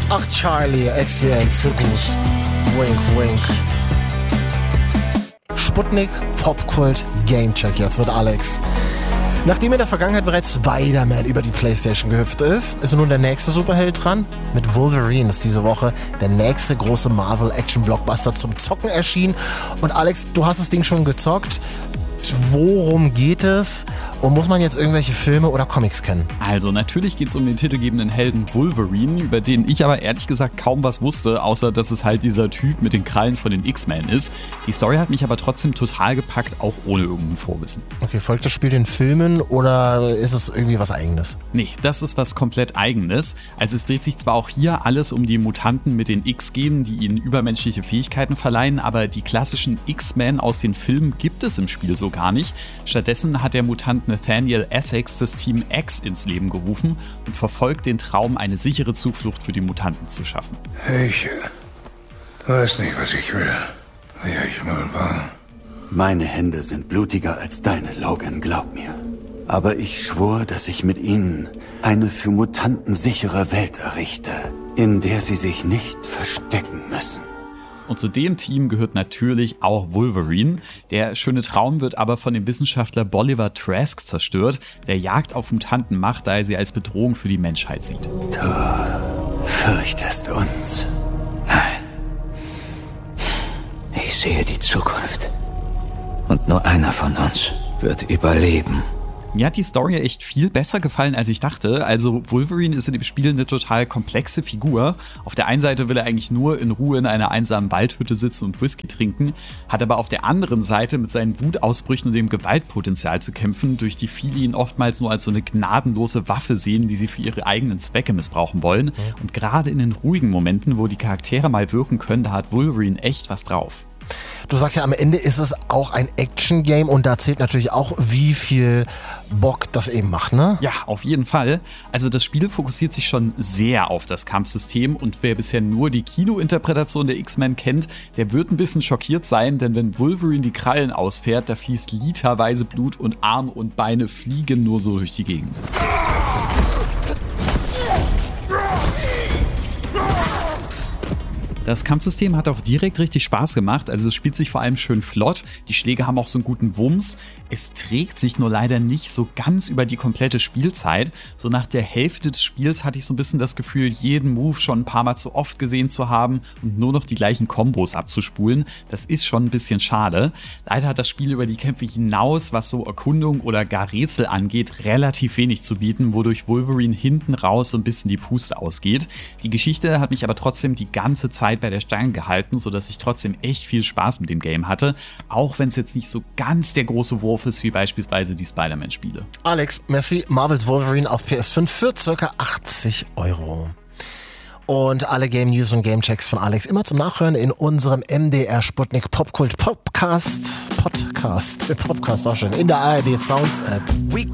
Ach, Charlie, XCX, so gut. Wink, wink. Sputnik, Popkult, Gamecheck jetzt mit Alex. Nachdem in der Vergangenheit bereits Spider-Man über die Playstation gehüpft ist nun der nächste Superheld dran. Mit Wolverine ist diese Woche der nächste große Marvel-Action-Blockbuster zum Zocken erschienen. Und Alex, du hast das Ding schon gezockt. Worum geht es? Und muss man jetzt irgendwelche Filme oder Comics kennen? Also natürlich geht es um den titelgebenden Helden Wolverine, über den ich aber ehrlich gesagt kaum was wusste, außer dass es halt dieser Typ mit den Krallen von den X-Men ist. Die Story hat mich aber trotzdem total gepackt, auch ohne irgendein Vorwissen. Okay, folgt das Spiel den Filmen oder ist es irgendwie was Eigenes? Nee, das ist was komplett Eigenes. Also es dreht sich zwar auch hier alles um die Mutanten mit den X-Genen, die ihnen übermenschliche Fähigkeiten verleihen, aber die klassischen X-Men aus den Filmen gibt es im Spiel so gar nicht. Stattdessen hat der Mutant Nathaniel Essex das Team X ins Leben gerufen und verfolgt den Traum, eine sichere Zuflucht für die Mutanten zu schaffen. Ich weiß nicht, was ich will. Wer ich mal war. Meine Hände sind blutiger als deine, Logan, glaub mir. Aber ich schwor, dass ich mit ihnen eine für Mutanten sichere Welt errichte, in der sie sich nicht verstecken müssen. Und zu dem Team gehört natürlich auch Wolverine. Der schöne Traum wird aber von dem Wissenschaftler Bolivar Trask zerstört, der Jagd auf Mutanten macht, da er sie als Bedrohung für die Menschheit sieht. Du fürchtest uns. Nein. Ich sehe die Zukunft. Und nur einer von uns wird überleben. Mir hat die Story echt viel besser gefallen, als ich dachte. Also Wolverine ist in dem Spiel eine total komplexe Figur. Auf der einen Seite will er eigentlich nur in Ruhe in einer einsamen Waldhütte sitzen und Whisky trinken, hat aber auf der anderen Seite mit seinen Wutausbrüchen und dem Gewaltpotenzial zu kämpfen, durch die viele ihn oftmals nur als so eine gnadenlose Waffe sehen, die sie für ihre eigenen Zwecke missbrauchen wollen. Und gerade in den ruhigen Momenten, wo die Charaktere mal wirken können, da hat Wolverine echt was drauf. Du sagst ja, am Ende ist es auch ein Action-Game und da zählt natürlich auch, wie viel Bock das eben macht, ne? Ja, auf jeden Fall. Also das Spiel fokussiert sich schon sehr auf das Kampfsystem und wer bisher nur die Kinointerpretation der X-Men kennt, der wird ein bisschen schockiert sein, denn wenn Wolverine die Krallen ausfährt, da fließt literweise Blut und Arme und Beine fliegen nur so durch die Gegend. Das Kampfsystem hat auch direkt richtig Spaß gemacht, also es spielt sich vor allem schön flott, die Schläge haben auch so einen guten Wumms. Es trägt sich nur leider nicht so ganz über die komplette Spielzeit. So nach der Hälfte des Spiels hatte ich so ein bisschen das Gefühl, jeden Move schon ein paar Mal zu oft gesehen zu haben und nur noch die gleichen Kombos abzuspulen. Das ist schon ein bisschen schade. Leider hat das Spiel über die Kämpfe hinaus, was so Erkundung oder gar Rätsel angeht, relativ wenig zu bieten, wodurch Wolverine hinten raus so ein bisschen die Puste ausgeht. Die Geschichte hat mich aber trotzdem die ganze Zeit bei der Stange gehalten, sodass ich trotzdem echt viel Spaß mit dem Game hatte, auch wenn es jetzt nicht so ganz der große Wurf ist wie beispielsweise die Spider-Man-Spiele. Alex, merci. Marvel's Wolverine auf PS5 für ca. 80 €. Und alle Game News und Game Checks von Alex immer zum Nachhören in unserem MDR Sputnik Popkult Podcast auch schön, in der ARD Sounds App.